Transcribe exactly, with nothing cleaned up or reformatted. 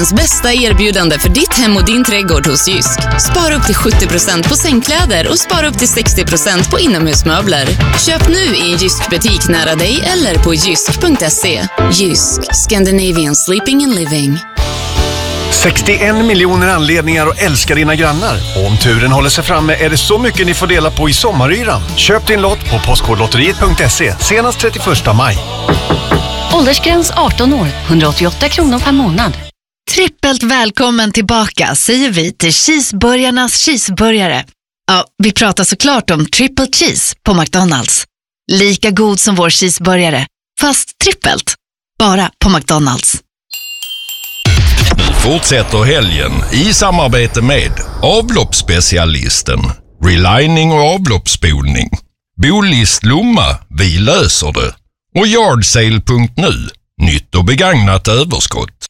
Världens bästa erbjudande för ditt hem och din trädgård hos Jysk. Spara upp till sjuttio procent på sängkläder och spara upp till sextio procent på inomhusmöbler. Köp nu i en Jysk-butik nära dig eller på jysk punkt se. Jysk, Scandinavian Sleeping and Living. sextioen miljoner anledningar att älska dina grannar. Och om turen håller sig framme är det så mycket ni får dela på i sommaryran. Köp din lott på postkodlotteriet punkt se senast trettioförsta maj. Åldersgräns arton år, hundraåttioåtta kronor per månad. Trippelt välkommen tillbaka säger vi till cheeseburgarnas cheeseburgare. Ja, vi pratar såklart om triple cheese på McDonald's. Lika god som vår cheeseburgare, fast trippelt. Bara på McDonald's. Nu fortsätter helgen i samarbete med avloppsspecialisten, relining och avloppsspolning, Bolist Lomma, vi löser det, och Yardsale punkt nu, nytt och begagnat överskott.